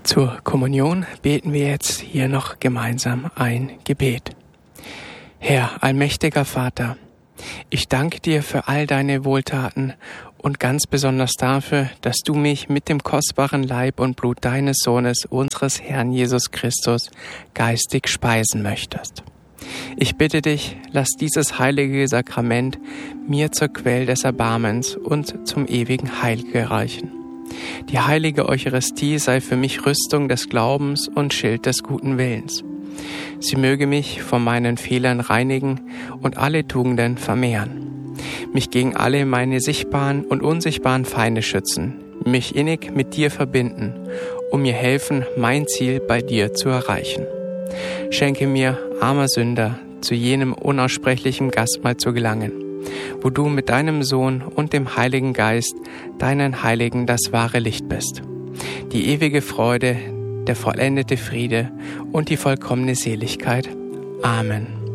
Zur Kommunion beten wir jetzt hier noch gemeinsam ein Gebet. Herr, allmächtiger Vater, ich danke dir für all deine Wohltaten und ganz besonders dafür, dass du mich mit dem kostbaren Leib und Blut deines Sohnes, unseres Herrn Jesus Christus, geistig speisen möchtest. Ich bitte dich, lass dieses heilige Sakrament mir zur Quelle des Erbarmens und zum ewigen Heil gereichen. Die heilige Eucharistie sei für mich Rüstung des Glaubens und Schild des guten Willens. Sie möge mich von meinen Fehlern reinigen und alle Tugenden vermehren, mich gegen alle meine sichtbaren und unsichtbaren Feinde schützen, mich innig mit dir verbinden und mir helfen, mein Ziel bei dir zu erreichen. Schenke mir, armer Sünder, zu jenem unaussprechlichen Gastmahl zu gelangen, wo du mit deinem Sohn und dem Heiligen Geist, deinen Heiligen, das wahre Licht bist. Die ewige Freude, der vollendete Friede und die vollkommene Seligkeit. Amen.